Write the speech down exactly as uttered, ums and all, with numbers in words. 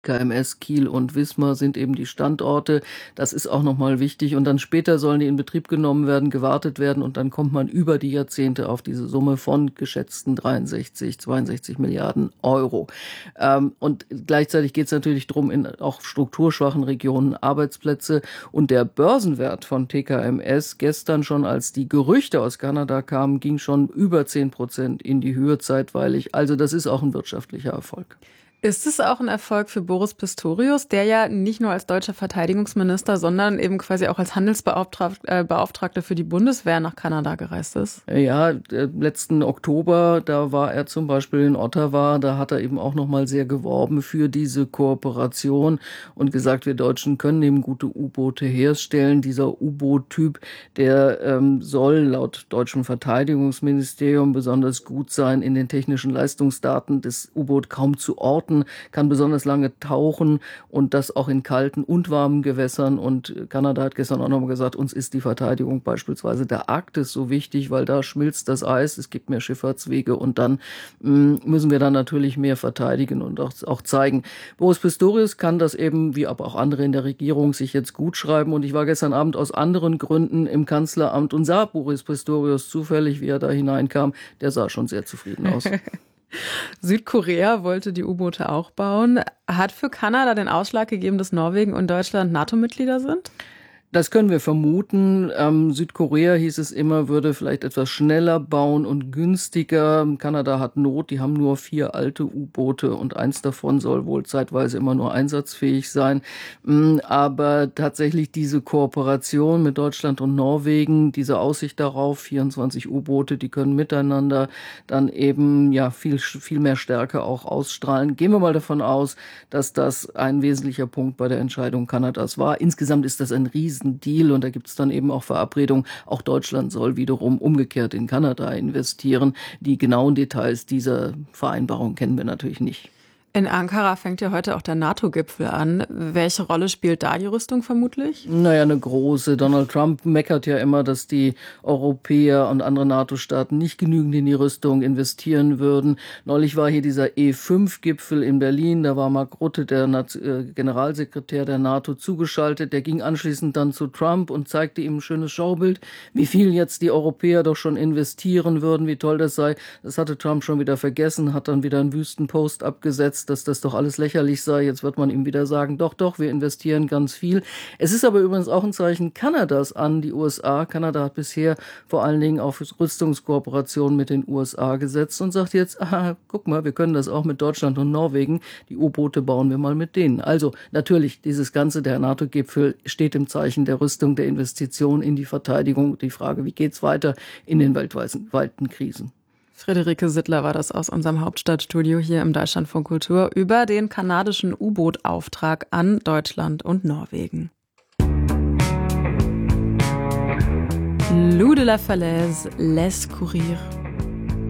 K M S, Kiel und Wismar sind eben die Standorte. Das ist auch nochmal wichtig. Und dann später sollen die in Betrieb genommen werden, gewartet werden. Und dann kommt man über die Jahrzehnte auf diese Summe von geschätzten dreiundsechzig, zweiundsechzig Milliarden Euro. Ähm, und gleichzeitig geht es natürlich darum, in auch strukturschwachen Regionen Arbeitsplätze. Und der Börsenwert von T K M S gestern schon, als die Gerüchte aus Kanada kamen, ging schon über zehn Prozent in die Höhe zeitweilig. Also das ist auch ein wirtschaftlicher Erfolg. Ist es auch ein Erfolg für Boris Pistorius, der ja nicht nur als deutscher Verteidigungsminister, sondern eben quasi auch als Handelsbeauftragter äh, für die Bundeswehr nach Kanada gereist ist? Ja, letzten Oktober, da war er zum Beispiel in Ottawa, da hat er eben auch nochmal sehr geworben für diese Kooperation und gesagt, wir Deutschen können eben gute U-Boote herstellen. Dieser U-Boot-Typ, der ähm, soll laut deutschem Verteidigungsministerium besonders gut sein, in den technischen Leistungsdaten des U-Boot kaum zu orten, kann besonders lange tauchen und das auch in kalten und warmen Gewässern. Und Kanada hat gestern auch nochmal gesagt, uns ist die Verteidigung beispielsweise der Arktis so wichtig, weil da schmilzt das Eis, es gibt mehr Schifffahrtswege und dann mh, müssen wir dann natürlich mehr verteidigen und auch, auch zeigen. Boris Pistorius kann das eben, wie aber auch andere in der Regierung, sich jetzt gut schreiben. Und ich war gestern Abend aus anderen Gründen im Kanzleramt und sah Boris Pistorius zufällig, wie er da hineinkam. Der sah schon sehr zufrieden aus. Südkorea wollte die U-Boote auch bauen. Hat für Kanada den Ausschlag gegeben, dass Norwegen und Deutschland NATO-Mitglieder sind? Das können wir vermuten. Ähm, Südkorea, hieß es immer, würde vielleicht etwas schneller bauen und günstiger. Kanada hat Not, die haben nur vier alte U-Boote und eins davon soll wohl zeitweise immer nur einsatzfähig sein. Aber tatsächlich diese Kooperation mit Deutschland und Norwegen, diese Aussicht darauf, vierundzwanzig U-Boote, die können miteinander dann eben ja viel, viel mehr Stärke auch ausstrahlen. Gehen wir mal davon aus, dass das ein wesentlicher Punkt bei der Entscheidung Kanadas war. Insgesamt ist das ein riesen Deal und da gibt es dann eben auch Verabredungen. Auch Deutschland soll wiederum umgekehrt in Kanada investieren. Die genauen Details dieser Vereinbarung kennen wir natürlich nicht. In Ankara fängt ja heute auch der NATO-Gipfel an. Welche Rolle spielt da die Rüstung vermutlich? Naja, eine große. Donald Trump meckert ja immer, dass die Europäer und andere NATO-Staaten nicht genügend in die Rüstung investieren würden. Neulich war hier dieser E fünf Gipfel in Berlin. Da war Mark Rutte, der Generalsekretär der NATO, zugeschaltet. Der ging anschließend dann zu Trump und zeigte ihm ein schönes Schaubild, wie viel jetzt die Europäer doch schon investieren würden, wie toll das sei. Das hatte Trump schon wieder vergessen, hat dann wieder einen Wüstenpost abgesetzt, dass das doch alles lächerlich sei. Jetzt wird man ihm wieder sagen, doch, doch, wir investieren ganz viel. Es ist aber übrigens auch ein Zeichen Kanadas an die U S A. Kanada hat bisher vor allen Dingen auf Rüstungskooperation mit den U S A gesetzt und sagt jetzt, aha, guck mal, wir können das auch mit Deutschland und Norwegen. Die U-Boote bauen wir mal mit denen. Also natürlich, dieses Ganze, der NATO-Gipfel steht im Zeichen der Rüstung, der Investition in die Verteidigung. Die Frage, wie geht's weiter in den weltweiten Krisen? Friederike Sittler war das aus unserem Hauptstadtstudio hier im Deutschlandfunk Kultur über den kanadischen U-Boot-Auftrag an Deutschland und Norwegen. Lou de la Falaise, Laisse courir.